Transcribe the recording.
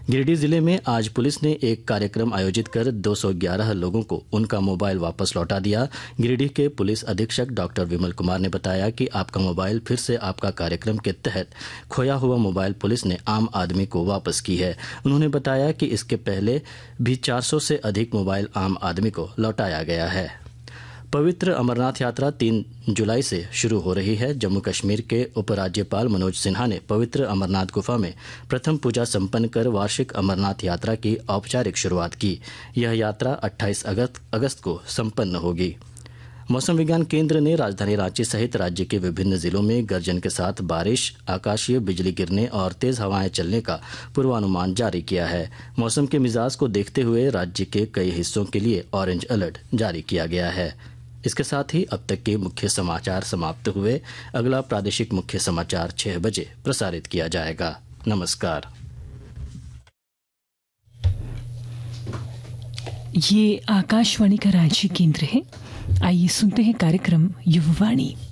गिरिडीह जिले में आज पुलिस ने एक कार्यक्रम आयोजित कर 211 लोगों को उनका मोबाइल वापस लौटा दिया। गिरिडीह के पुलिस अधीक्षक डॉक्टर विमल कुमार ने बताया कि आपका मोबाइल फिर से आपका कार्यक्रम के तहत खोया हुआ मोबाइल पुलिस ने आम आदमी को वापस की है। उन्होंने बताया कि इसके पहले भी 400 से अधिक मोबाइल आम आदमी को लौटाया गया है। पवित्र अमरनाथ यात्रा 3 जुलाई से शुरू हो रही है। जम्मू कश्मीर के उपराज्यपाल मनोज सिन्हा ने पवित्र अमरनाथ गुफा में प्रथम पूजा संपन्न कर वार्षिक अमरनाथ यात्रा की औपचारिक शुरुआत की। यह यात्रा 28 अगस्त को संपन्न होगी। मौसम विज्ञान केंद्र ने राजधानी रांची सहित राज्य के विभिन्न जिलों में गर्जन के साथ बारिश, आकाशीय बिजली गिरने और तेज हवाएं चलने का पूर्वानुमान जारी किया है। मौसम के मिजाज को देखते हुए राज्य के कई हिस्सों के लिए ऑरेंज अलर्ट जारी किया गया है। इसके साथ ही अब तक के मुख्य समाचार समाप्त हुए। अगला प्रादेशिक मुख्य समाचार 6 बजे प्रसारित किया जाएगा। नमस्कार। ये आकाशवाणी का रांची केंद्र है। आइए सुनते हैं कार्यक्रम युववाणी।